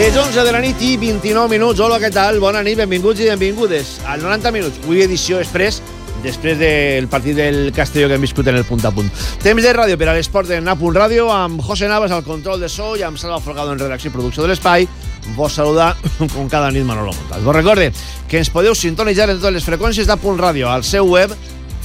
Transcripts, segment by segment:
Les 11 de la nit i 29 minuts. Hola, què tal? Bona nit, benvinguts i benvingudes al 90 minuts. Avui edició express, després del partit del Castelló que hem viscut en el punt a punt. Temps de ràdio per a l'esport en A.Punt Ràdio, amb José Navas al control de so i amb Salva Folgado en redacció i producció de l'espai. Vos saluda, com cada nit, Manolo Montal. Vos recorde que ens podeu sintonitzar en totes les freqüències d'A.Punt Ràdio al seu web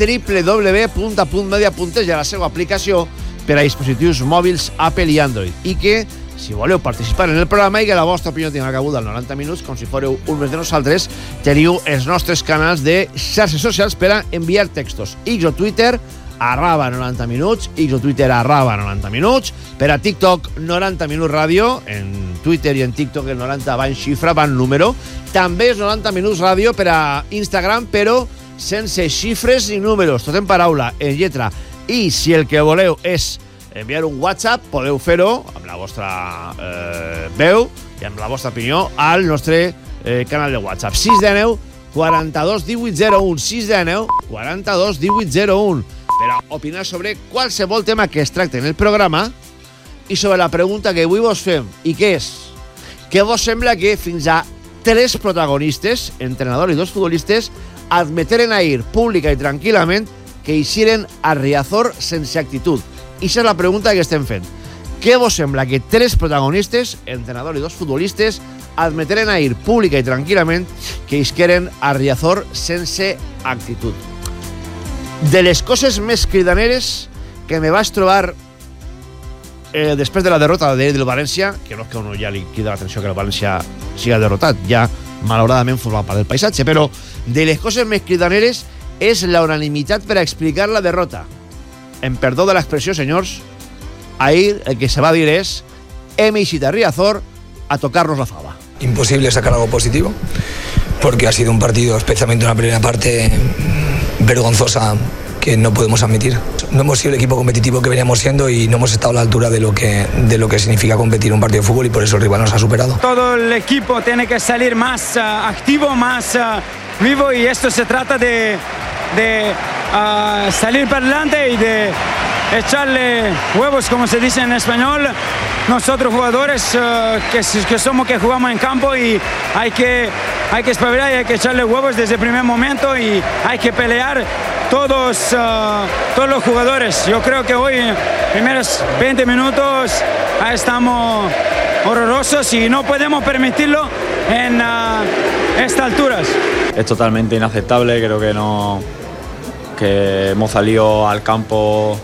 www.apuntmedia.es i a la seva aplicació per a dispositius mòbils Apple i Android, i que si voleu participar en el programa i que la vostra opinió tingui cabuda als 90 minuts, com si fóreu un més de nosaltres, teniu els nostres canals de xarxes socials per a enviar textos. X o Twitter, @90 minuts, X o Twitter, @90 minuts, per a TikTok, 90 minuts ràdio, en Twitter i en TikTok el 90 va en xifra, va en número, també és 90 minuts ràdio per a Instagram, però sense xifres ni números, tot en paraula, en lletra. I si el que voleu és enviar un WhatsApp, podeu fer-ho amb la vostra veu i amb la vostra opinió al nostre canal de WhatsApp. 619 42 18 01, 619 42 18 01, per a opinar sobre qualsevol tema que es tracti en el programa i sobre la pregunta que avui vos fem, i què és? Què vos sembla que fins a 3 protagonistes, entrenador i 2 futbolistes, admeteren ahir pública i tranquil·lament que eixiren a Riazor sense actitud? I això és la pregunta que estem fent. Què vos sembla que 3 protagonistes, entrenador i 2 futbolistes, admeteren ahir pública i tranquil·lament que eixiren a Riazor sense actitud? De les coses més cridaneres que me vaig trobar després de la derrota del València, que no és que a uno ja li crida l'atenció que el València siga derrotat, ja malauradament forma part del paisatge, però de les coses més cridaneres és la unanimitat per a explicar la derrota. En perdó de l'expressió, senyors, ahir el que se va dir és: hem eixit a Riazor a tocarnos la fava. Imposible sacar algo positivo, porque ha sido un partido, especialmente una primera parte vergonzosa, que no podemos admitir. No hemos sido el equipo competitivo que veníamos siendo y no hemos estado a la altura de lo que significa competir un partido de fútbol, y por eso el rival nos ha superado. Todo el equipo tiene que salir más activo, más vivo, y esto se trata de salir para adelante y de echarle huevos, como se dice en español. Nosotros jugadores que somos, que jugamos en campo, y hay que espabilar y hay que echarle huevos desde el primer momento, y hay que pelear todos los jugadores. Yo creo que hoy, primeros 20 minutos, estamos horrorosos y no podemos permitirlo en estas alturas. Es totalmente inaceptable, creo que hemos salido al campo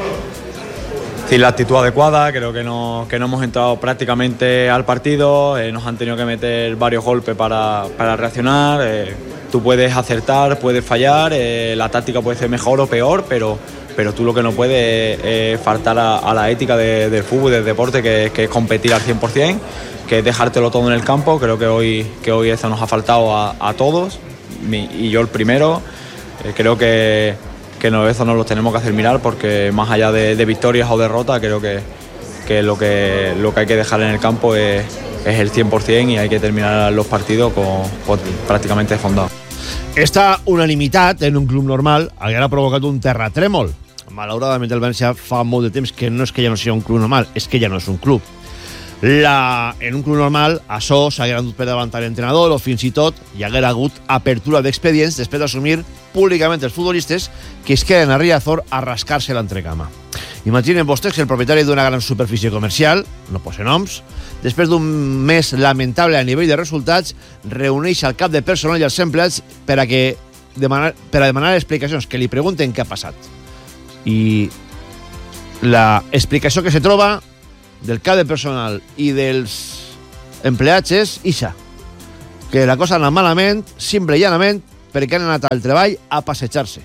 sin la actitud adecuada, creo que no hemos entrado prácticamente al partido, nos han tenido que meter varios golpes para reaccionar. Tú puedes acertar, puedes fallar, la táctica puede ser mejor o peor, pero tú lo que no puedes es faltar a la ética del fútbol y del deporte, que es competir al 100%, que es dejártelo todo en el campo. Creo que hoy eso nos ha faltado a todos, y yo el primero. Creo que eso nos lo tenemos que hacer mirar, porque más allá de victorias o derrotas, creo que lo que hay que dejar en el campo es el 100%, y hay que terminar los partidos con prácticamente desfondados. Esta unanimitat en un club normal haguera provocat un terratrèmol. Malauradament el València fa molt de temps que no és que ja no sigui un club normal, és que ja no és un club. En un club normal, això s'haguera dut per davant l'entrenador, o fins i tot hi haguera hagut apertura d'expedients després d'assumir públicament els futbolistes que es queden a Riazor a rascar-se l'entrecama. Imaginen vostès que el propietari d'una gran superfície comercial, no posa noms, després d'un mes lamentable a nivell de resultats, reuneix al cap de personal i als empleats per a demanar explicacions, que li pregunten què ha passat. I l'explicació que se troba del cap de personal i dels empleats és ixa, que la cosa ha anat malament, simple i llanament, perquè han anat al treball a passejar-se.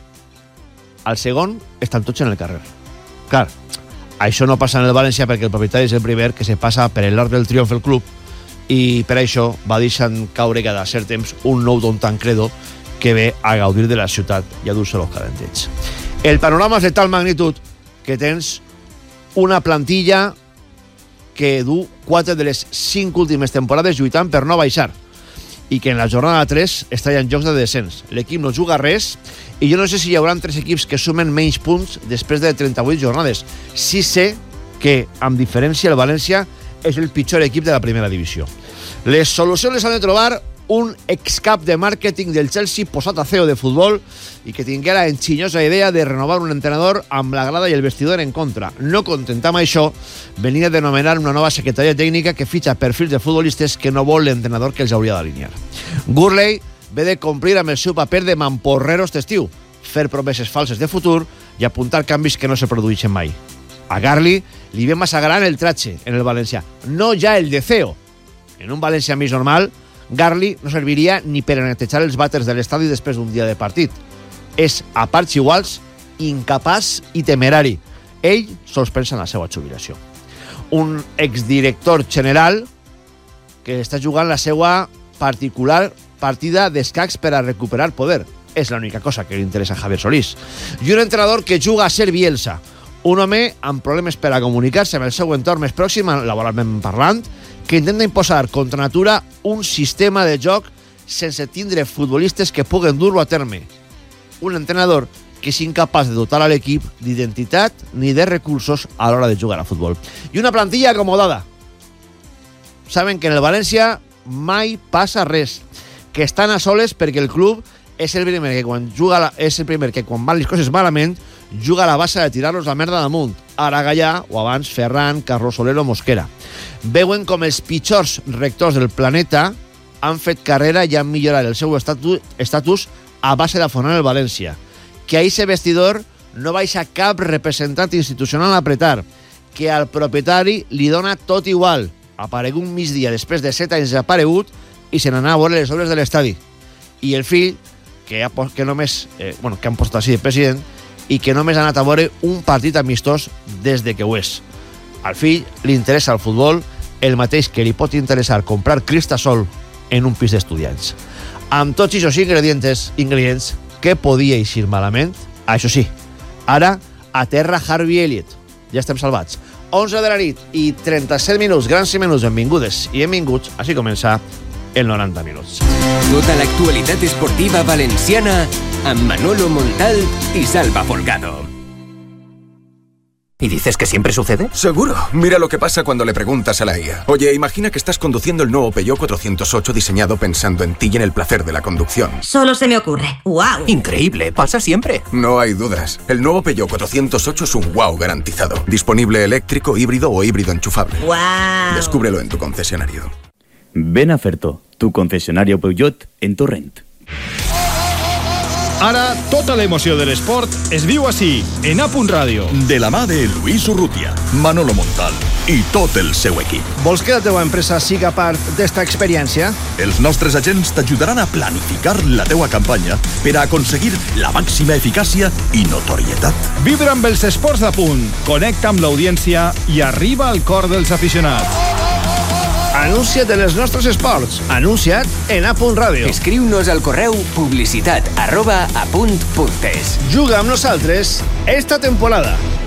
Al segon, estan tots en el carrer. Clar, això no passa en el València, perquè el propietari és el primer que se passa per l'arc del triomf del club, i per això va deixant caure cada cert temps un nou Don Tancredo que ve a gaudir de la ciutat i a dur-se los calentets. El panorama és de tal magnitud que tens una plantilla que du 4 de les 5 últimes temporades lluitant per no baixar, i que en la jornada 3 està ja en jocs de descens. L'equip no juga res, i jo no sé si hi haurà 3 equips que sumen menys punts després de 38 jornades. Sí sé que, amb diferència, el València és el pitjor equip de la primera divisió. Les solucions les han de trobar un excap de màrqueting del Chelsea posat a CEO de futbol i que tingué la enginyosa idea de renovar un entrenador amb la grada i el vestidor en contra. No content amb això, venia de nomenar una nova secretaria tècnica que fitxa perfils de futbolistes que no vol l'entrenador que els hauria d'alinear. Gurley ve de complir amb el seu paper de mamporrero este estiu, fer promeses falses de futur i apuntar canvis que no se produeixen mai. A Garli li ve massa gran el tratge en el València, no ja el de CEO. En un València més normal, Garli no serviria ni per a netejar els vàters de l'estadi després d'un dia de partit. És, a parts iguals, incapaç i temerari. Ell sols pensa en la seva jubilació. Un exdirector general que està jugant la seva particular partida d'escacs per a recuperar poder. És l'única cosa que li interessa a Javier Solís. I un entrenador que juga a ser Bielsa. Un home amb problemes per a comunicar-se amb el seu entorn més pròxim, laboralment parlant, que intenta imposar contra natura un sistema de joc sense tindre futbolistes que puguen dur-lo a terme. Un entrenador que és incapaç de dotar a l'equip d'identitat ni de recursos a l'hora de jugar a futbol. I una plantilla acomodada. Saben que en el València mai passa res, que estan a soles perquè el club és el primer que quan van les coses malament juga a la base de tirar-los la merda damunt. Ara Gallà, o abans Ferran, Carlos Soler o Mosquera. Veuen com els pitjors rectors del planeta han fet carrera i han millorat el seu estatus a base d'afonar el València. Que a ese vestidor no baixa cap representant institucional a apretar. Que al propietari li dona tot igual. Aparegut un migdia després de 7 anys aparegut i se n'anà a veure les obres de l'estadi. I el fill, que han posat així de president, i que només ha anat a veure un partit amistós des de que ho és. Al fill li interessa el futbol el mateix que li pot interessar comprar Cristasol en un pis d'estudiants. Amb tots aquests ingredients, què podia eixir malament? Això sí, ara a terra Harvey Elliott. Ja estem salvats. 11 de la nit i 37 minuts, grans i menuts, benvingudes i benvinguts. Així comença el 90 minuts. Tota l'actualitat esportiva valenciana amb Manolo Montal y Salva Folgado. ¿Y dices que siempre sucede? Seguro. Mira lo que pasa cuando le preguntas a la IA. Oye, imagina que estás conduciendo el nuevo Peugeot 408 diseñado pensando en ti y en el placer de la conducción. Solo se me ocurre. ¡Wow! Increíble, pasa siempre. No hay dudas. El nuevo Peugeot 408 es un wow garantizado. Disponible eléctrico, híbrido o híbrido enchufable. ¡Wow! Descúbrelo en tu concesionario. Ven a Ferto, tu concesionario Peugeot en Torrent. Ara, tota l'emoció de l'esport es viu així, en A.Punt Ràdio. De la mà de Luis Urrutia, Manolo Montal i tot el seu equip. Vols que la teva empresa siga part d'esta experiència? Els nostres agents t'ajudaran a planificar la teua campanya per a aconseguir la màxima eficàcia i notorietat. Vibra amb els esports d'A.Punt, connecta amb l'audiència i arriba al cor dels aficionats. Anuncia't en els nostres esports. Anuncia't en A.Punt Ràdio. Escriu-nos al correu publicitat@apunt.es. Juga amb nosaltres esta temporada.